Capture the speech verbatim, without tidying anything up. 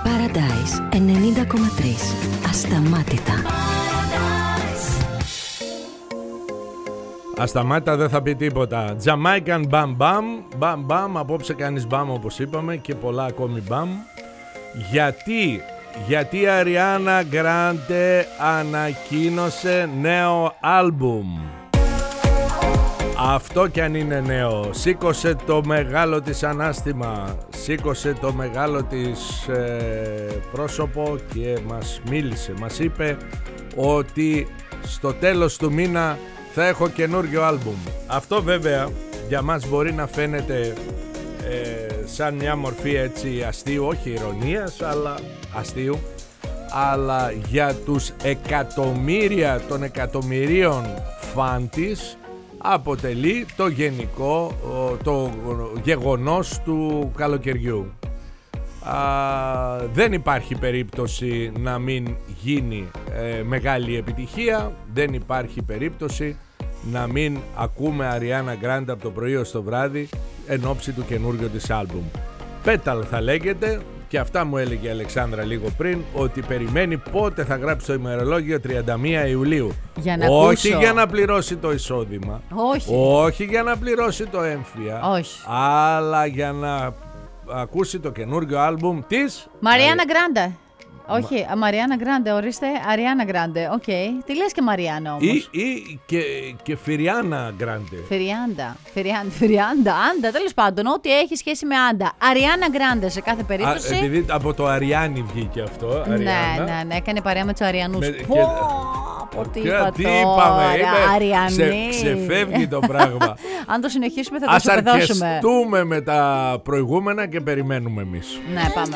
Paradise ενενήντα κόμμα τρία. Ασταμάτητα. Ασταμάτητα δεν θα πει τίποτα. Jamaican Bam Bam. Bam Bam. Απόψε κάνεις μπαμ όπως είπαμε και πολλά ακόμη μπαμ. Γιατί, γιατί η Αριάνα Γκράντε ανακοίνωσε νέο άλμπουμ. Αυτό κι αν είναι νέο. Σήκωσε το μεγάλο της ανάστημα. Σήκωσε το μεγάλο της ε, πρόσωπο και μας μίλησε. Μας είπε ότι στο τέλος του μήνα θα έχω καινούργιο άλμπουμ. Αυτό βέβαια για μας μπορεί να φαίνεται ε, σαν μια μορφή έτσι αστείου, όχι ηρωνίας, αλλά αστείου. Αλλά για τους εκατομμύρια των εκατομμυρίων φαν της αποτελεί το γενικό, το γεγονός του καλοκαιριού. Α, δεν υπάρχει περίπτωση να μην γίνει ε, μεγάλη επιτυχία. Δεν υπάρχει περίπτωση να μην ακούμε Αριάνα Γκράντε από το πρωί ως το βράδυ εν ώψη του καινούργιου της άλμπουμ. Πέταλ θα λέγεται. Και αυτά μου έλεγε η Αλεξάνδρα λίγο πριν, ότι περιμένει πότε θα γράψει το ημερολόγιο τριάντα μία Ιουλίου. Για να όχι ακούσω. Για να πληρώσει το εισόδημα. Όχι. Όχι για να πληρώσει το έμφυα. Όχι. Αλλά για να ακούσει το καινούργιο άλμπουμ της Μαριάννα Γκράντε. Όχι, Μαριάννα Γκράντε, ορίστε. Αριάνα Γκράντε. Οκ. Τι λες και Μαριάννα όμως. Ή, ή και, και Φιριάνα Γκράντε. Φιριάντα. Φιριάντα. Φιριάντα. Άντα, τέλος πάντων. Ό,τι έχει σχέση με άντα. Αριάνα Γκράντε σε κάθε περίπτωση. Α, επειδή από το Αριάνι βγήκε αυτό. Ναι, Αριάννα. ναι, ναι. Έκανε παρέα με τους Αριανούς. Με- Πω, και- πω, τι Και είπα τι τώρα, είπαμε, είπε, Αριανή. ξε, ξεφεύγει το πράγμα. Αν το συνεχίσουμε θα το Ας ισοπεδώσουμε. αρκεστούμε με τα προηγούμενα και περιμένουμε εμείς. Ναι, πάμε.